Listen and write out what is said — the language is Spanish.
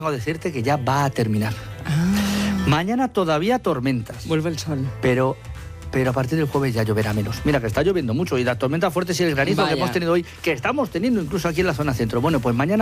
a decirte que ya va a terminar. Mañana todavía tormentas. Vuelve el sol. Pero a partir del jueves ya lloverá menos. Mira que está lloviendo mucho y las tormentas fuertes y el granizo que hemos tenido hoy, que estamos teniendo incluso aquí en la zona centro. Bueno, pues mañana